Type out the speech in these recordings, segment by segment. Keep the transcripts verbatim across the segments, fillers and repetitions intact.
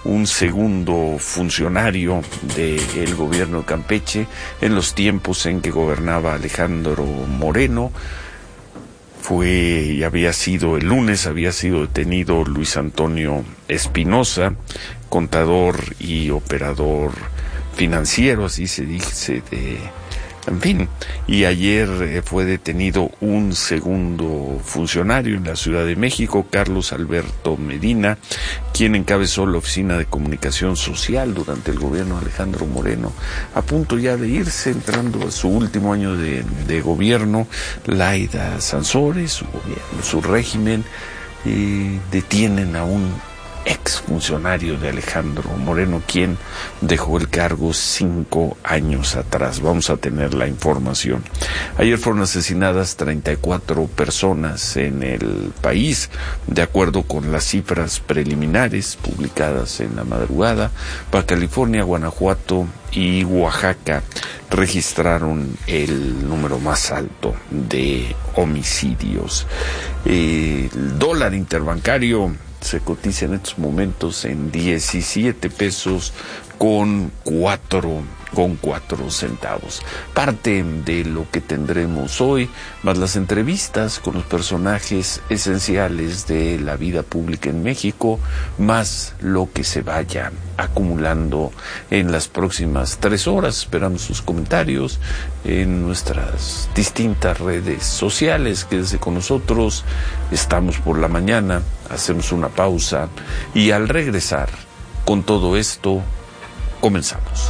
un segundo funcionario del gobierno de Campeche en los tiempos en que gobernaba Alejandro Moreno. Fue y había sido el lunes, había sido detenido Luis Antonio Espinosa, contador y operador financiero, así se dice, de... En fin, y ayer eh, fue detenido un segundo funcionario en la Ciudad de México, Carlos Alberto Medina, quien encabezó la Oficina de Comunicación Social durante el gobierno de Alejandro Moreno, a punto ya de irse, entrando a su último año de, de gobierno. Laida Sansores, su gobierno, su régimen, eh, detienen a un exfuncionario de Alejandro Moreno, quien dejó el cargo cinco años atrás. Vamos a tener la información. Ayer fueron asesinadas treinta y cuatro personas en el país, de acuerdo con las cifras preliminares publicadas en la madrugada. Baja California, Guanajuato y Oaxaca registraron el número más alto de homicidios. Eh, el dólar interbancario se cotiza en estos momentos en diecisiete pesos con cuatro, con cuatro centavos. Parte de lo que tendremos hoy, más las entrevistas con los personajes esenciales de la vida pública en México, más lo que se vaya acumulando en las próximas tres horas. Esperamos sus comentarios en nuestras distintas redes sociales. Quédese con nosotros, estamos por la mañana, hacemos una pausa y al regresar con todo esto, comenzamos.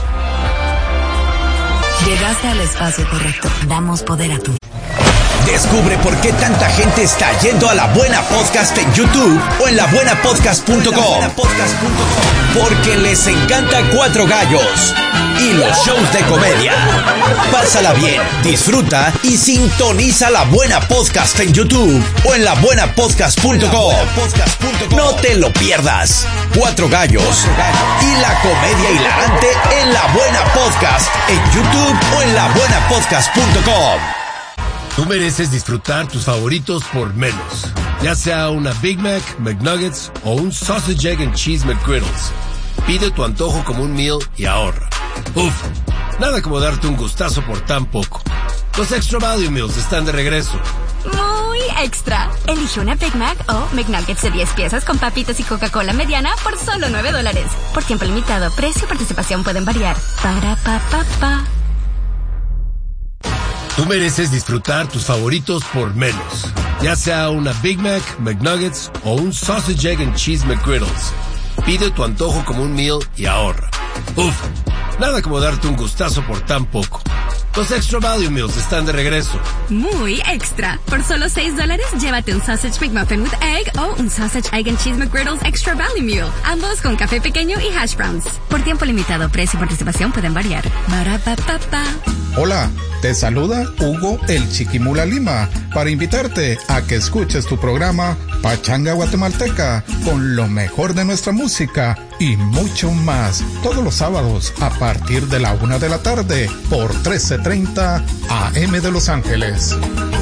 Llegaste al espacio correcto. Damos poder a tu... Descubre por qué tanta gente está yendo a La Buena Podcast en YouTube o en la buena podcast punto com. Porque les encanta Cuatro Gallos y los shows de comedia. Pásala bien, disfruta y sintoniza La Buena Podcast en YouTube o en la buena podcast punto com. No te lo pierdas. Cuatro Gallos y la comedia hilarante en La Buena Podcast en YouTube o en la buena podcast punto com. Tú mereces disfrutar tus favoritos por menos, ya sea una Big Mac, McNuggets o un Sausage, Egg and Cheese McGriddles. Pide tu antojo como un meal y ahorra. Uf, nada como darte un gustazo por tan poco. Los Extra Value Meals están de regreso. Muy extra. Elige una Big Mac o McNuggets de diez piezas con papitas y Coca-Cola mediana por solo nueve dólares. Por tiempo limitado, precio y participación pueden variar. Para pa pa pa. Tú mereces disfrutar tus favoritos por menos, ya sea una Big Mac, McNuggets o un Sausage, Egg and Cheese McGriddles. Pide tu antojo como un meal y ahorra. Uf, nada como darte un gustazo por tan poco. Los Extra Value Meals están de regreso. Muy extra. Por solo seis dólares, llévate un Sausage McMuffin with Egg o un Sausage, Egg and Cheese McGriddles Extra Value Meal. Ambos con café pequeño y hash browns. Por tiempo limitado, precio y participación pueden variar. Ba-ra-pa-pa-pa. Hola, te saluda Hugo el Chiquimula Lima para invitarte a que escuches tu programa Pachanga Guatemalteca con lo mejor de nuestra música y mucho más todos los sábados a partir de la una de la tarde por trece treinta A M de Los Ángeles.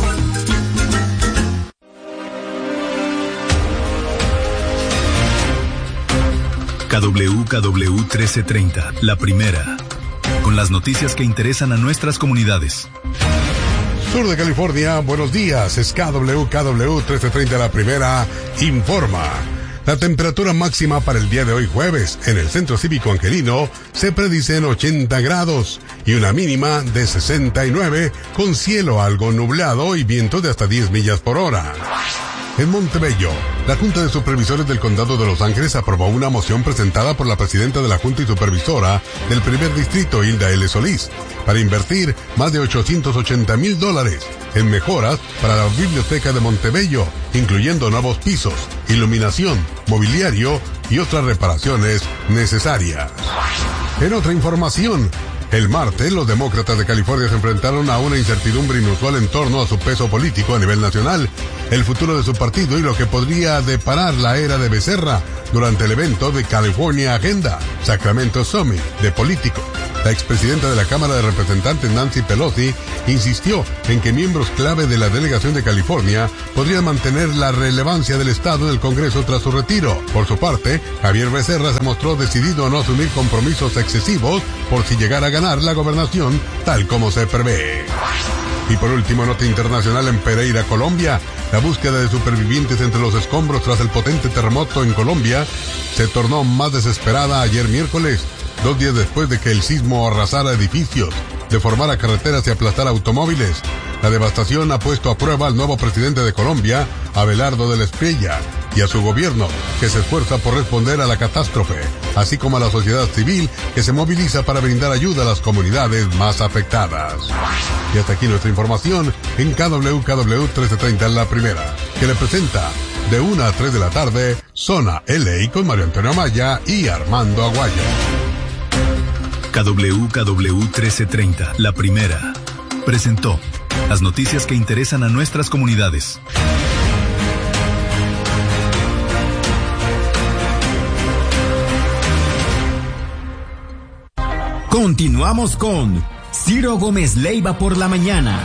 K W K W trece treinta, la primera, con las noticias que interesan a nuestras comunidades. Sur de California, buenos días, es K W K W trece treinta, la primera, informa. La temperatura máxima para el día de hoy jueves en el Centro Cívico Angelino se predice en ochenta grados y una mínima de sesenta y nueve con cielo algo nublado y viento de hasta diez millas por hora. En Montebello, la Junta de Supervisores del Condado de Los Ángeles aprobó una moción presentada por la presidenta de la Junta y Supervisora del Primer Distrito, Hilda L. Solís, para invertir más de ochocientos ochenta mil dólares en mejoras para la Biblioteca de Montebello, incluyendo nuevos pisos, iluminación, mobiliario y otras reparaciones necesarias. En otra información, el martes, los demócratas de California se enfrentaron a una incertidumbre inusual en torno a su peso político a nivel nacional, el futuro de su partido y lo que podría deparar la era de Becerra durante el evento de California Agenda, Sacramento Summit de políticos. La expresidenta de la Cámara de Representantes, Nancy Pelosi, insistió en que miembros clave de la delegación de California podrían mantener la relevancia del Estado en el Congreso tras su retiro. Por su parte, Javier Becerra se mostró decidido a no asumir compromisos excesivos por si llegara a ganar la gobernación, tal como se prevé. Y por último, nota internacional en Pereira, Colombia. La búsqueda de supervivientes entre los escombros tras el potente terremoto en Colombia se tornó más desesperada ayer miércoles, dos días después de que el sismo arrasara edificios, deformara carreteras y aplastara automóviles. La devastación ha puesto a prueba al nuevo presidente de Colombia, Abelardo de la Espriella, y a su gobierno, que se esfuerza por responder a la catástrofe, así como a la sociedad civil, que se moviliza para brindar ayuda a las comunidades más afectadas. Y hasta aquí nuestra información en K W K W trece treinta La Primera, que le presenta de una a tres de la tarde, Zona L A con Mario Antonio Amaya y Armando Aguayo. K W K W trece treinta, La Primera, presentó las noticias que interesan a nuestras comunidades. Continuamos con Ciro Gómez Leiva por la mañana.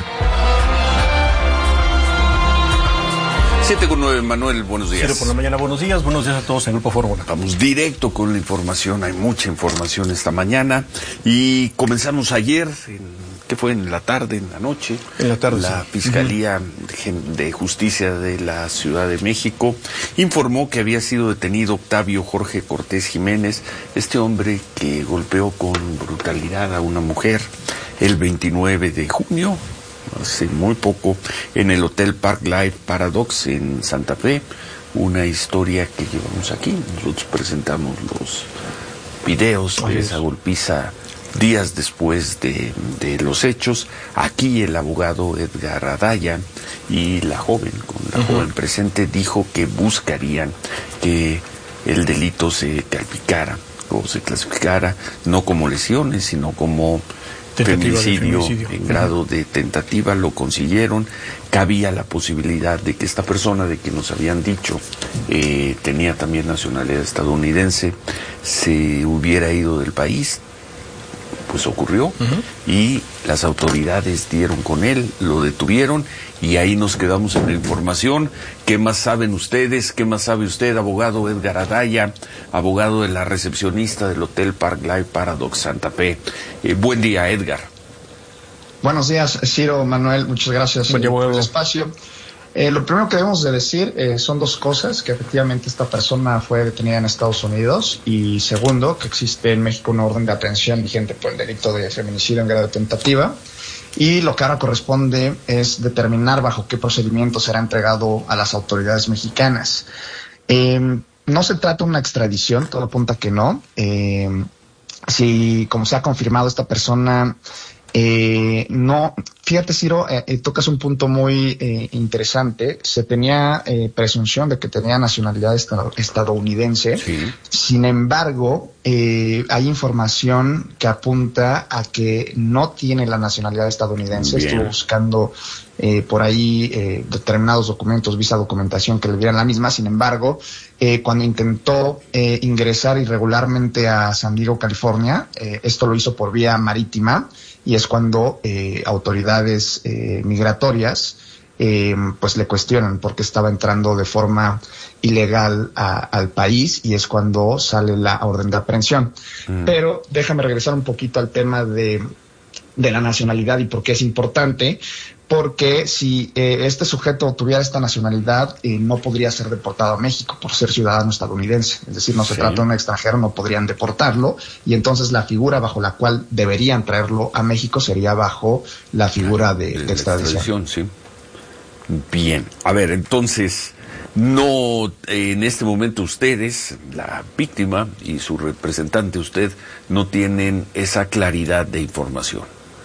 siete con nueve, Manuel, buenos días. Ciro por la mañana, buenos días, buenos días a todos en Grupo Fórmula. Vamos directo con la información, hay mucha información esta mañana y comenzamos ayer, en, ¿qué fue? En la tarde, en la noche. En la tarde, La sí. Fiscalía uh-huh. de Justicia de la Ciudad de México informó que había sido detenido Octavio Jorge Cortés Jiménez, este hombre que golpeó con brutalidad a una mujer el veintinueve de junio, hace muy poco, en el Hotel Park Life Paradox en Santa Fe. Una historia que llevamos aquí. Nosotros presentamos los videos de esa golpiza días después de, de los hechos. Aquí el abogado Edgar Adaya y la joven, con la uh-huh. joven presente, dijo que buscarían que el delito se calificara o se clasificara no como lesiones, sino como Feminicidio, feminicidio en grado de tentativa. Lo consiguieron. Cabía la posibilidad de que esta persona, de que nos habían dicho eh, tenía también nacionalidad estadounidense, se hubiera ido del país. Pues ocurrió, uh-huh. y las autoridades dieron con él, lo detuvieron, y ahí nos quedamos en la información. ¿Qué más saben ustedes? ¿Qué más sabe usted, abogado Edgar Adaya, abogado de la recepcionista del Hotel Park Life Paradox Santa Fe? Eh, buen día, Edgar. Buenos días, Ciro, Manuel, muchas gracias buen día, por bueno. el espacio. Eh, lo primero que debemos de decir eh, son dos cosas: que efectivamente esta persona fue detenida en Estados Unidos, y segundo, que existe en México una orden de aprehensión vigente por el delito de feminicidio en grado de tentativa, y lo que ahora corresponde es determinar bajo qué procedimiento será entregado a las autoridades mexicanas. Eh, no se trata de una extradición, todo apunta que no. Eh, si, como se ha confirmado, esta persona Eh, no, fíjate, Ciro, eh, eh, tocas un punto muy eh, interesante. Se tenía eh, presunción de que tenía nacionalidad estad- estadounidense. Sí. Sin embargo, eh, hay información que apunta a que no tiene la nacionalidad estadounidense. Bien. Estuvo buscando eh, por ahí eh, determinados documentos, visa, documentación que le dieran la misma. Sin embargo, eh, cuando intentó eh, ingresar irregularmente a San Diego, California, eh, esto lo hizo por vía marítima, y es cuando eh, autoridades eh, migratorias eh, pues le cuestionan por qué estaba entrando de forma ilegal a, al país, y es cuando sale la orden de aprehensión. Mm. Pero déjame regresar un poquito al tema de, de la nacionalidad y por qué es importante. Porque si eh, este sujeto tuviera esta nacionalidad, eh, no podría ser deportado a México por ser ciudadano estadounidense. Es decir, no se sí. trata de un extranjero, no podrían deportarlo, y entonces la figura bajo la cual deberían traerlo a México sería bajo la figura de, de, de extradición. Sí. Bien, a ver, entonces, no, eh, en este momento ustedes, la víctima y su representante, usted, no tienen esa claridad de información.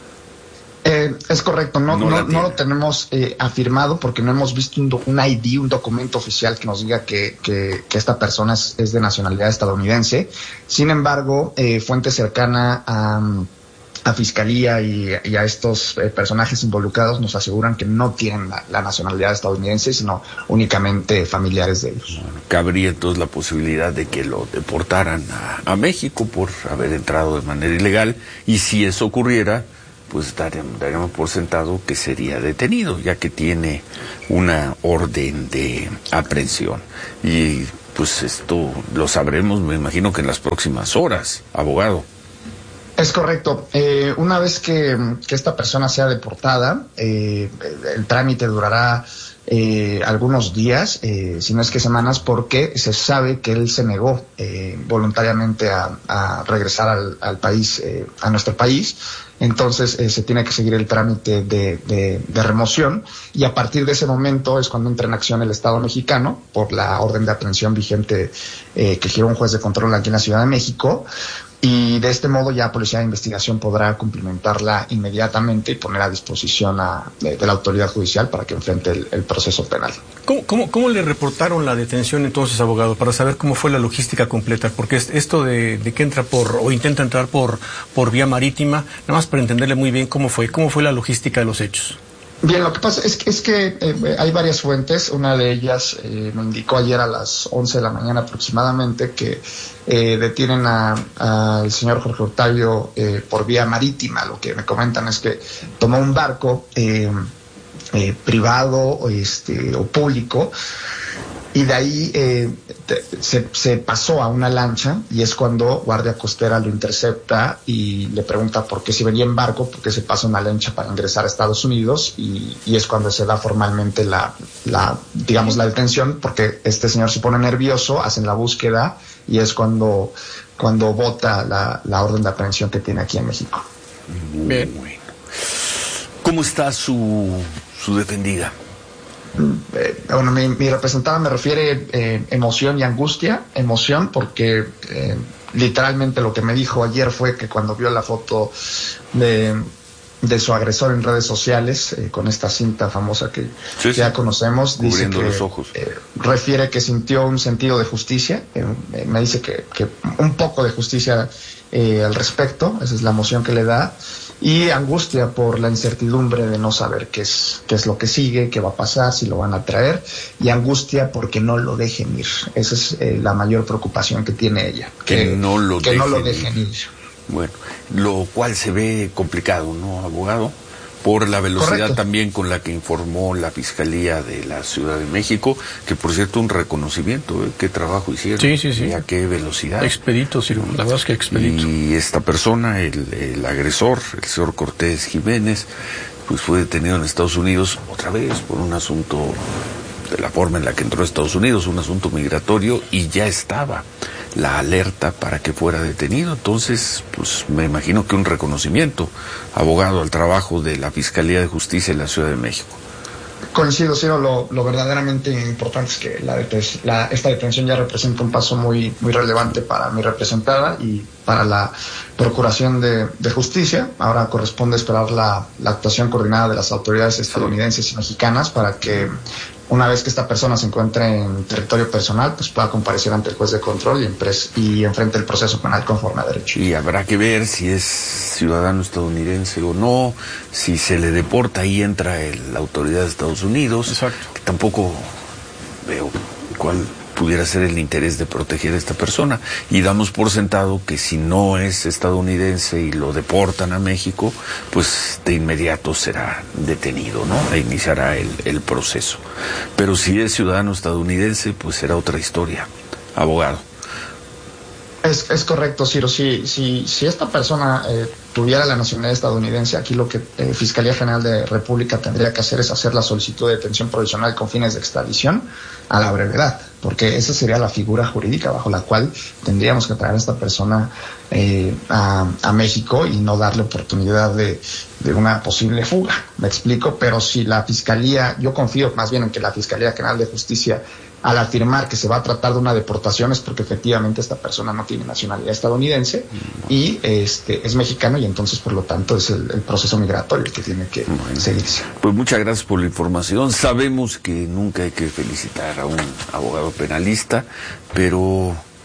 Eh, es correcto, no, no, no, no lo tenemos eh, afirmado, porque no hemos visto un, do, un I D, un documento oficial que nos diga que, que, que esta persona es, es de nacionalidad estadounidense. Sin embargo, eh, fuente cercana a, a Fiscalía y, y a estos eh, personajes involucrados nos aseguran que no tienen la, la nacionalidad estadounidense, sino únicamente familiares de ellos. Bueno, cabría entonces la posibilidad de que lo deportaran a, a México por haber entrado de manera ilegal, y si eso ocurriera, pues daríamos, daríamos por sentado que sería detenido, ya que tiene una orden de aprehensión. Y pues esto lo sabremos, me imagino que en las próximas horas, abogado. Es correcto. Eh, una vez que, que esta persona sea deportada, eh, el trámite durará eh, algunos días, eh, si no es que semanas, porque se sabe que él se negó eh, voluntariamente a, a regresar al, al país, eh, a nuestro país. Entonces eh, se tiene que seguir el trámite de, de, de remoción, y a partir de ese momento es cuando entra en acción el Estado mexicano por la orden de aprehensión vigente eh, que giró un juez de control aquí en la Ciudad de México. Y de este modo ya Policía de Investigación podrá cumplimentarla inmediatamente y poner a disposición a, de, de la autoridad judicial para que enfrente el, el proceso penal. ¿Cómo, cómo, ¿Cómo le reportaron la detención entonces, abogado, para saber cómo fue la logística completa? Porque esto de, de que entra por, o intenta entrar por, por vía marítima, nada más para entenderle muy bien cómo fue, cómo fue la logística de los hechos. Bien, lo que pasa es que, es que eh, hay varias fuentes. Una de ellas eh, me indicó ayer a las once de la mañana aproximadamente que eh, detienen al señor Jorge Octavio eh, por vía marítima. Lo que me comentan es que tomó un barco eh, eh, privado este, o público, y de ahí eh, te, se, se pasó a una lancha, y es cuando Guardia Costera lo intercepta y le pregunta por qué si venía en barco, por qué se pasa una lancha para ingresar a Estados Unidos, y, y es cuando se da formalmente la, la, digamos, la detención, porque este señor se pone nervioso, hacen la búsqueda, y es cuando, cuando vota la, la orden de aprehensión que tiene aquí en México. Bien. Bueno. ¿Cómo está su, su defendida? Eh, bueno, mi, mi representada me refiere eh, emoción y angustia. Emoción porque eh, literalmente lo que me dijo ayer fue que cuando vio la foto de, de su agresor en redes sociales, eh, con esta cinta famosa que, sí, que ya conocemos, dice que los ojos. Eh, refiere que sintió un sentido de justicia. Eh, me dice que, que un poco de justicia eh, al respecto. Esa es la emoción que le da. Y angustia por la incertidumbre de no saber qué es qué es lo que sigue, qué va a pasar, si lo van a traer, y angustia porque no lo dejen ir. Esa es eh, la mayor preocupación que tiene ella. Que, que no lo que dejen, no lo dejen ir. Bueno, lo cual se ve complicado, ¿no, abogado? Por la velocidad Correcto. También con la que informó la Fiscalía de la Ciudad de México, que por cierto un reconocimiento, ¿eh? Qué trabajo hicieron. Sí, sí, sí. Y a qué velocidad. Expedito, sí, la verdad es que expedito. Y esta persona, el, el agresor, el señor Cortés Jiménez, pues fue detenido en Estados Unidos otra vez por un asunto, de la forma en la que entró a Estados Unidos, un asunto migratorio, y ya estaba la alerta para que fuera detenido. Entonces, pues me imagino que un reconocimiento, abogado, al trabajo de la Fiscalía de Justicia de la Ciudad de México. Coincido, Ciro, lo, lo verdaderamente importante es que la, la, esta detención ya representa un paso muy, muy relevante para mi representada y para la Procuración de, de Justicia. Ahora corresponde esperar la, la actuación coordinada de las autoridades estadounidenses y mexicanas para que, una vez que esta persona se encuentre en territorio personal, pues pueda comparecer ante el juez de control y, empres- y enfrente el proceso penal conforme a derecho. Y habrá que ver si es ciudadano estadounidense o no, si se le deporta y entra el, la autoridad de Estados Unidos. Exacto. Que tampoco veo cuál pudiera ser el interés de proteger a esta persona. Y damos por sentado que si no es estadounidense y lo deportan a México, pues de inmediato será detenido, ¿no? E iniciará el, el proceso. Pero si es ciudadano estadounidense, pues será otra historia. Abogado. Es, es correcto, Ciro. Si, si, si esta persona eh, tuviera la nacionalidad estadounidense, aquí lo que eh, Fiscalía General de República tendría que hacer es hacer la solicitud de detención provisional con fines de extradición a la brevedad, porque esa sería la figura jurídica bajo la cual tendríamos que traer a esta persona eh, a, a México y no darle oportunidad de, de una posible fuga. Me explico, pero si la Fiscalía, yo confío más bien en que la Fiscalía General de Justicia, al afirmar que se va a tratar de una deportación, es porque efectivamente esta persona no tiene nacionalidad estadounidense y este es mexicano, y entonces por lo tanto es el, el proceso migratorio el que tiene que bueno, seguirse. Pues muchas gracias por la información. Sabemos que nunca hay que felicitar a un abogado penalista, pero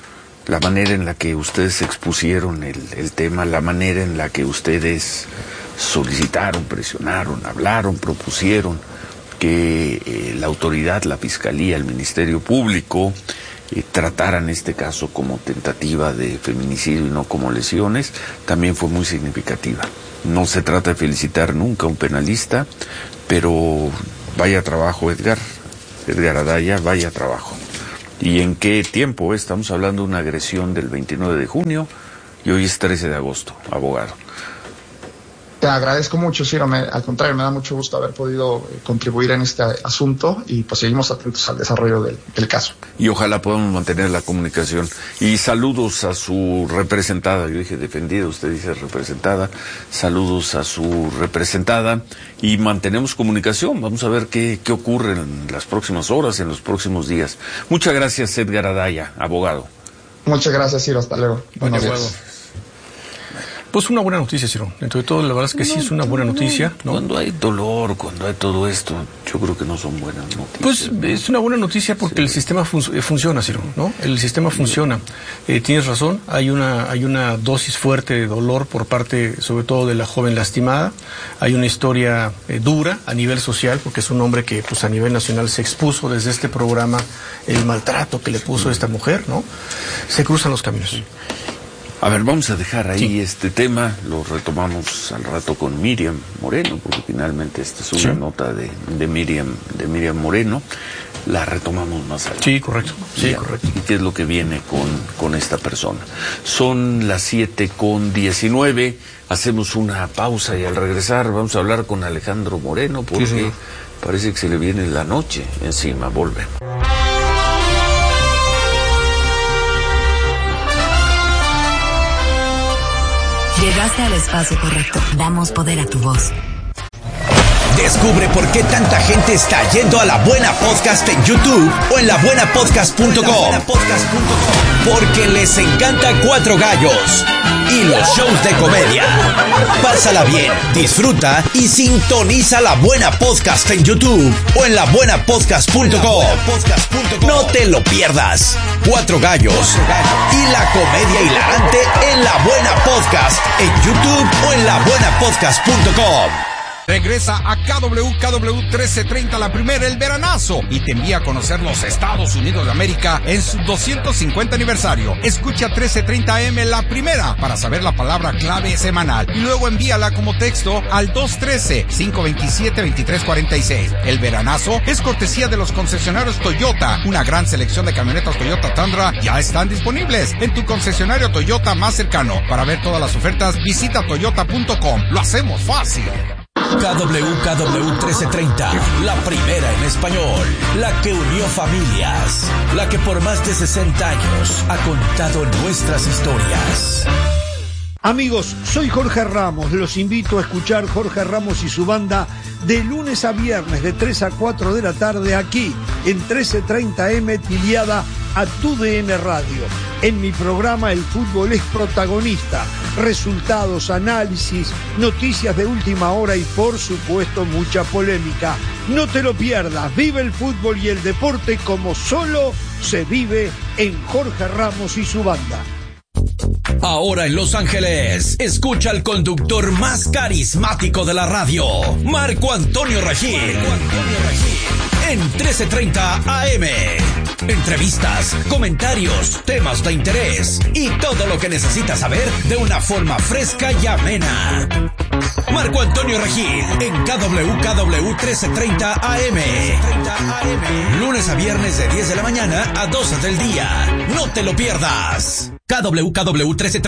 la manera en la que ustedes expusieron el, el tema, la manera en la que ustedes solicitaron, presionaron, hablaron, propusieron que eh, la autoridad, la Fiscalía, el Ministerio Público eh, trataran este caso como tentativa de feminicidio y no como lesiones, también fue muy significativa. No se trata de felicitar nunca a un penalista, pero vaya trabajo, Edgar, Edgar Adaya, vaya trabajo. ¿Y en qué tiempo? Estamos hablando de una agresión del veintinueve de junio y hoy es trece de agosto, abogado. Te agradezco mucho, Ciro. Me, al contrario, me da mucho gusto haber podido eh, contribuir en este asunto y pues seguimos atentos al desarrollo del, del caso. Y ojalá podamos mantener la comunicación. Y saludos a su representada, yo dije defendida, usted dice representada, saludos a su representada y mantenemos comunicación. Vamos a ver qué, qué ocurre en las próximas horas, en los próximos días. Muchas gracias, Edgar Adaya, abogado. Muchas gracias, Ciro. Hasta luego. Buenos días. Pues una buena noticia, Ciro. Dentro de todo, la verdad es que no, sí es una buena noticia, ¿no? Cuando hay dolor, cuando hay todo esto, yo creo que no son buenas noticias. Pues es una buena noticia porque sí. el sistema fun funciona, Ciro, ¿no? El sistema funciona. Eh, tienes razón, hay una, hay una dosis fuerte de dolor por parte, sobre todo, de la joven lastimada. Hay una historia eh, dura a nivel social, porque es un hombre que, pues, a nivel nacional se expuso desde este programa el maltrato que le puso esta mujer, ¿no? Se cruzan los caminos. Sí. A ver, vamos a dejar ahí sí. este tema, lo retomamos al rato con Miriam Moreno, porque finalmente esta es una sí. nota de, de Miriam de Miriam Moreno, la retomamos más adelante. Sí, correcto. Sí, ya, correcto. ¿Y qué es lo que viene con, con esta persona? Son las siete con diecinueve, hacemos una pausa y al regresar vamos a hablar con Alejandro Moreno, porque sí, sí. parece que se le viene la noche encima. Volvemos. Llegaste al espacio correcto. Damos poder a tu voz. Descubre por qué tanta gente está yendo a La Buena Podcast en YouTube o en la buena podcast punto com. Porque les encanta Cuatro Gallos y los shows de comedia. Pásala bien, disfruta y sintoniza La Buena Podcast en YouTube o en la buena podcast punto com. No te lo pierdas. Cuatro Gallos y la comedia hilarante en La Buena Podcast en YouTube o en la buena podcast punto com. Regresa a K W K W trece treinta La Primera, el veranazo, y te envía a conocer los Estados Unidos de América en su doscientos cincuenta aniversario. Escucha trece treinta A M La Primera para saber la palabra clave semanal y luego envíala como texto al dos uno tres, cinco dos siete, dos tres cuatro seis. El veranazo es cortesía de los concesionarios Toyota. Una gran selección de camionetas Toyota Tundra ya están disponibles en tu concesionario Toyota más cercano. Para ver todas las ofertas, visita toyota punto com. Lo hacemos fácil. K W K W trece treinta, la primera en español, la que unió familias, la que por más de sesenta años ha contado nuestras historias. Amigos, soy Jorge Ramos, los invito a escuchar Jorge Ramos y su banda de lunes a viernes de tres a cuatro de la tarde aquí en trece treinta M afiliada a Tu D N Radio. En mi programa el fútbol es protagonista, resultados, análisis, noticias de última hora y por supuesto mucha polémica. No te lo pierdas, vive el fútbol y el deporte como solo se vive en Jorge Ramos y su banda. Ahora en Los Ángeles, escucha al conductor más carismático de la radio, Marco Antonio Regil, en trece treinta A M. Entrevistas, comentarios, temas de interés y todo lo que necesitas saber de una forma fresca y amena. Marco Antonio Regil en K W K W trece treinta A M. Lunes a viernes de diez de la mañana a doce del día. No te lo pierdas. K W K W trece treinta